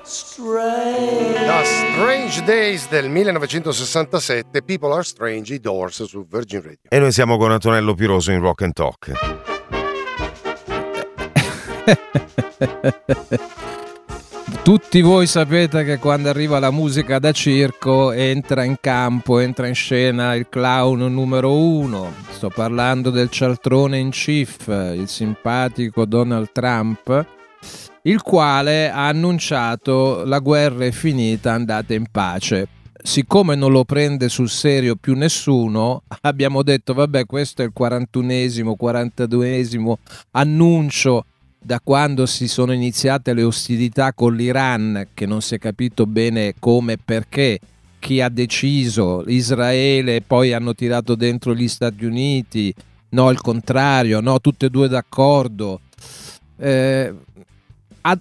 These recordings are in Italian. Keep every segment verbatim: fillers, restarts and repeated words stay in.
strange. Da Strange Days del millenovecentosessantasette, People Are Strange, i Doors su Virgin Radio. E noi siamo con Antonello Piroso in Rock and Talk. Tutti voi sapete che quando arriva la musica da circo entra in campo, entra in scena il clown numero uno. Sto parlando del cialtrone in chief, il simpatico Donald Trump, il quale ha annunciato la guerra è finita, andate in pace. Siccome non lo prende sul serio più nessuno, abbiamo detto vabbè, questo è il quarantunesimo, quarantaduesimo annuncio da quando si sono iniziate le ostilità con l'Iran, che non si è capito bene come e perché, chi ha deciso, Israele, poi hanno tirato dentro gli Stati Uniti, no il contrario, no tutte e due d'accordo. Eh, a,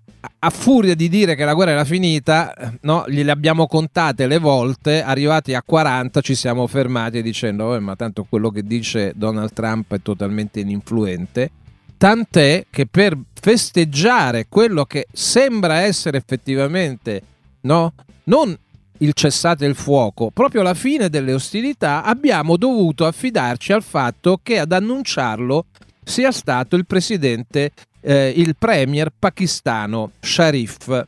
a furia di dire che la guerra era finita, no, gliele abbiamo contate le volte, arrivati a quaranta ci siamo fermati dicendo oh, ma tanto quello che dice Donald Trump è totalmente ininfluente. Tant'è che per festeggiare quello che sembra essere effettivamente, no, non il cessate il fuoco, proprio la fine delle ostilità, abbiamo dovuto affidarci al fatto che ad annunciarlo sia stato il presidente, eh, il premier pakistano Sharif,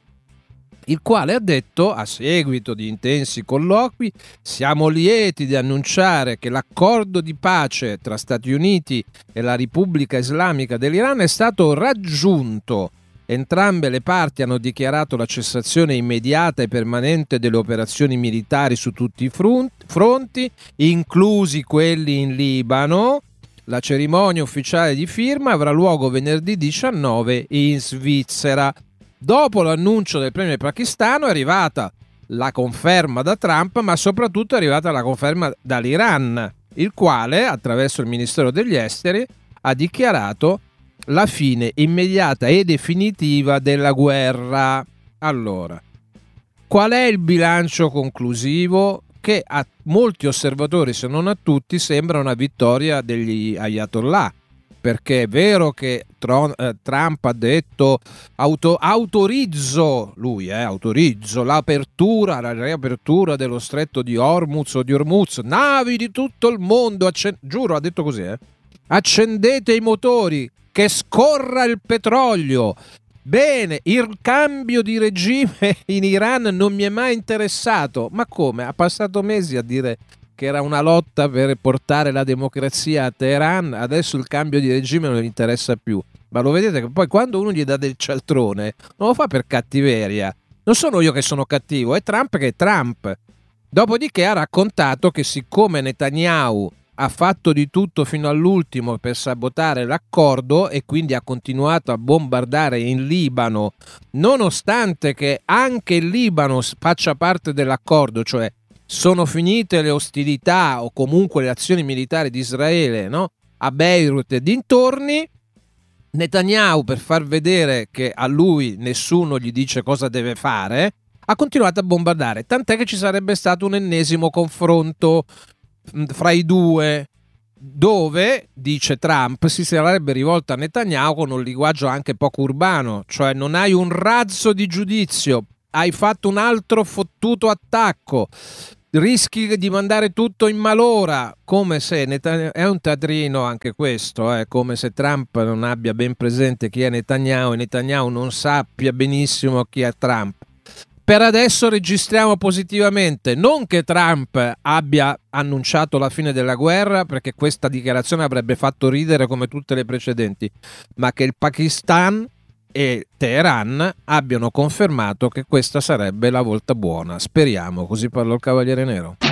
il quale ha detto, a seguito di intensi colloqui, siamo lieti di annunciare che l'accordo di pace tra Stati Uniti e la Repubblica Islamica dell'Iran è stato raggiunto. Entrambe le parti hanno dichiarato la cessazione immediata e permanente delle operazioni militari su tutti i fronti, inclusi quelli in Libano. La cerimonia ufficiale di firma avrà luogo venerdì diciannove in Svizzera. Dopo l'annuncio del premier pakistano è arrivata la conferma da Trump, ma soprattutto è arrivata la conferma dall'Iran, il quale, attraverso il Ministero degli Esteri, ha dichiarato la fine immediata e definitiva della guerra. Allora, qual è il bilancio conclusivo? Che a molti osservatori, se non a tutti, sembra una vittoria degli Ayatollah. Perché è vero che Tron, eh, Trump ha detto auto, autorizzo, lui eh, autorizzo l'apertura, la riapertura dello stretto di Hormuz o di Hormuz, navi di tutto il mondo, accend- giuro ha detto così, eh, accendete i motori, che scorra il petrolio. Bene, il cambio di regime in Iran non mi è mai interessato. Ma come? Ha passato mesi a dire che era una lotta per portare la democrazia a Teheran, adesso il cambio di regime non gli interessa più. Ma lo vedete che poi quando uno gli dà del cialtrone non lo fa per cattiveria. Non sono io che sono cattivo, è Trump che è Trump. Dopodiché ha raccontato che siccome Netanyahu ha fatto di tutto fino all'ultimo per sabotare l'accordo e quindi ha continuato a bombardare in Libano, nonostante che anche il Libano faccia parte dell'accordo, cioè sono finite le ostilità o comunque le azioni militari di Israele, no? A Beirut e dintorni, Netanyahu, per far vedere che a lui nessuno gli dice cosa deve fare, ha continuato a bombardare, tant'è che ci sarebbe stato un ennesimo confronto fra i due, dove, dice Trump, si sarebbe rivolto a Netanyahu con un linguaggio anche poco urbano, cioè non hai un razzo di giudizio, hai fatto un altro fottuto attacco, rischi di mandare tutto in malora, come se Netanyahu, è un teatrino anche questo, eh, come se Trump non abbia ben presente chi è Netanyahu e Netanyahu non sappia benissimo chi è Trump. Per adesso registriamo positivamente, non che Trump abbia annunciato la fine della guerra, perché questa dichiarazione avrebbe fatto ridere come tutte le precedenti, ma che il Pakistan e Teheran abbiano confermato che questa sarebbe la volta buona. Speriamo, così parlò il Cavaliere Nero.